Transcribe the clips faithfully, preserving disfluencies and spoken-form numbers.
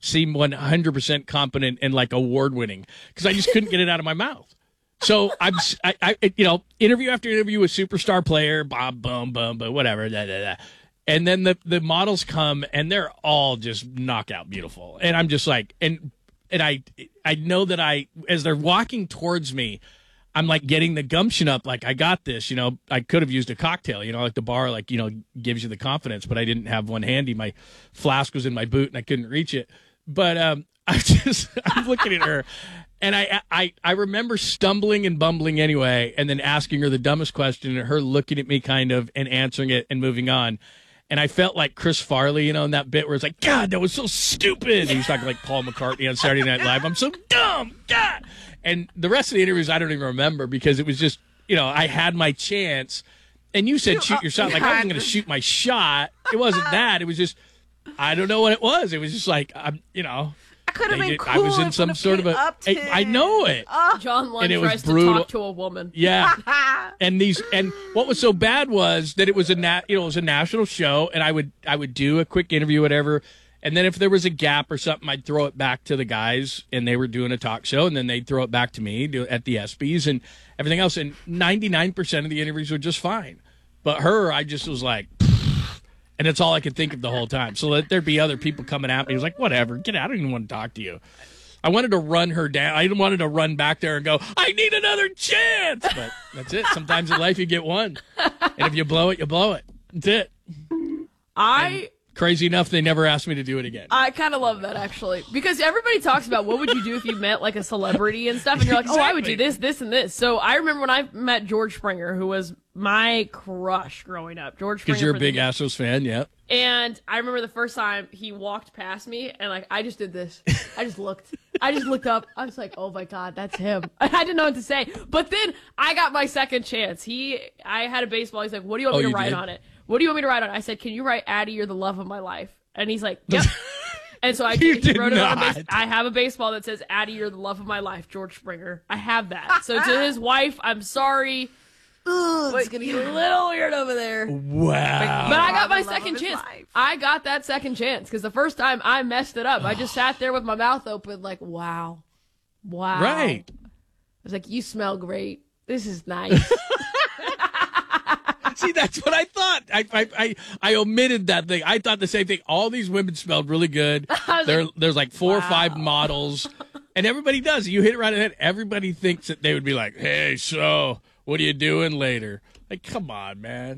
seem one hundred percent competent and like award winning because I just couldn't get it out of my mouth. So I'm, I, I, you know, interview after interview with superstar player, boom, boom, boom, boom, whatever, da, da, da. And then the, the models come and they're all just knockout beautiful. And I'm just like, and, and I, I know that I, as they're walking towards me, I'm like getting the gumption up. Like, I got this, you know, I could have used a cocktail, you know, like the bar, like, you know, gives you the confidence, but I didn't have one handy. My flask was in my boot and I couldn't reach it. But, um, I just, I'm looking at her. And I, I I remember stumbling and bumbling anyway, and then asking her the dumbest question, and her looking at me kind of and answering it and moving on. And I felt like Chris Farley, you know, in that bit where it's like, God, that was so stupid. He was talking like Paul McCartney on Saturday Night Live. I'm so dumb, God. And the rest of the interviews I don't even remember because it was just, you know, I had my chance. And you said shoot your shot. Like, I wasn't going to shoot my shot. It wasn't that. It was just, I don't know what it was. It was just like, I'm, you know. Could have been did, cool. I was in some sort of a. I, I know it. Oh. John Lund and it tries was brutal. to talk to a woman. Yeah, and these and what was so bad was that it was a nat, you know, it was a national show, and I would I would do a quick interview, whatever, and then if there was a gap or something, I'd throw it back to the guys, and they were doing a talk show, and then they'd throw it back to me do, at the ESPYs and everything else, and ninety-nine percent of the interviews were just fine, but her, I just was like. And it's all I could think of the whole time. So that there'd be other people coming at me. He was like, whatever, get out. I don't even want to talk to you. I wanted to run her down. I wanted to run back there and go, I need another chance. But that's it. Sometimes in life you get one. And if you blow it, you blow it. That's it. I... And crazy enough, they never asked me to do it again. I kind of love that, actually. Because everybody talks about what would you do if you met, like, a celebrity and stuff. And you're like, exactly. oh, I would do this, this, and this. So I remember when I met George Springer, who was my crush growing up. George Springer. Because you're a big Astros fan, yeah. And I remember the first time he walked past me, and, like, I just did this. I just looked. I just looked up. I was like, oh, my God, that's him. I didn't know what to say. But then I got my second chance. He, I had a baseball. He's like, what do you want oh, me to write did? on it? What do you want me to write on it? I said, can you write, Addie, you're the love of my life? And he's like, yep. And so I you he did wrote it not. on a base. I have a baseball that says, Addie, you're the love of my life, George Springer. I have that. So to his wife, I'm sorry. Ooh, it's going to get a little weird over there. Wow. But I got my second chance. I got that second chance because the first time I messed it up. I just sat there with my mouth open like, wow. Wow. Right. I was like, you smell great. This is nice. See, that's what I thought. I, I I I omitted that thing. I thought the same thing. All these women smelled really good. There, like, there's like four wow. or five models, and everybody does. You hit it right in the head. Everybody thinks that they would be like, "Hey, so what are you doing later?" Like, come on, man,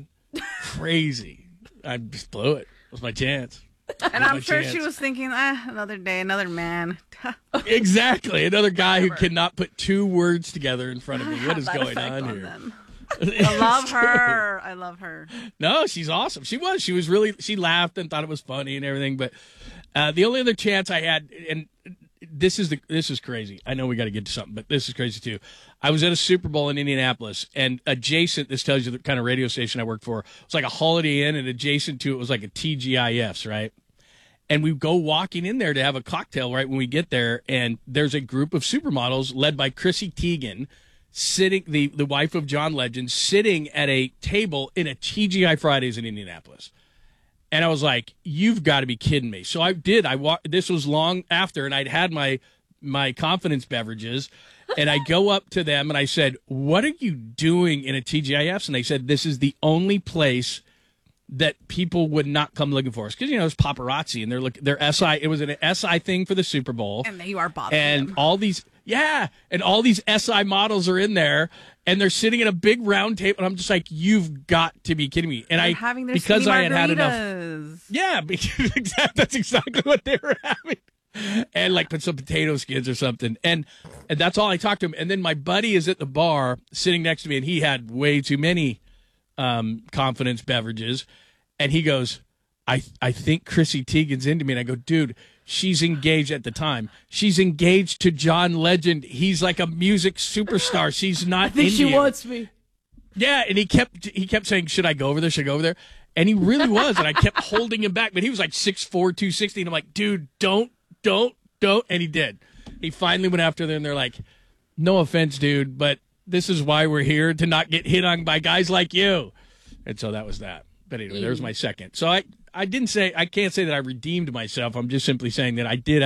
crazy. I just blew it. It was my chance. And I'm sure chance. she was thinking, ah, another day, another man. Exactly, another guy who cannot put two words together in front of me. What is going on, on here? Them. I love her. I love her. No, she's awesome. She was. She was really, she laughed and thought it was funny and everything. But uh, the only other chance I had, and this is the this is crazy. I know we got to get to something, but this is crazy too. I was at a Super Bowl in Indianapolis, and adjacent, this tells you the kind of radio station I worked for, it was like a Holiday Inn, and adjacent to it was like a T G I F's, right? And we go walking in there to have a cocktail right when we get there, and there's a group of supermodels led by Chrissy Teigen, sitting, the, the wife of John Legend, sitting at a table in a T G I Fridays in Indianapolis. And I was like, you've got to be kidding me. So I did. I wa- This was long after, and I'd had my my confidence beverages, and I go up to them, and I said, what are you doing in a T G I F's? And they said, this is the only place that people would not come looking for us. Because, you know, it's paparazzi, and they're looking, they're S I, it was an S I thing for the Super Bowl. And you are bothering And them. all these, yeah, and all these S I models are in there, and they're sitting at a big round table, and I'm just like, you've got to be kidding me. And they're I, having their because I had had margaritas. enough. Yeah, because exactly, that's exactly what they were having. And like put some potato skins or something. And and that's all I talked to him. And then my buddy is at the bar sitting next to me, and he had way too many um, confidence beverages. And he goes, I I think Chrissy Teigen's into me. And I go, dude, she's engaged at the time. She's engaged to John Legend. He's like a music superstar. She's not I think into she you. wants me. Yeah, and he kept he kept saying, should I go over there? Should I go over there? And he really was. And I kept holding him back. But he was like six four, two sixty. And I'm like, dude, don't, don't, don't. And he did. He finally went after them. And they're like, no offense, dude, but this is why we're here, to not get hit on by guys like you. And so that was that. But anyway, there's my second. So I, I didn't say, I can't say that I redeemed myself. I'm just simply saying that I did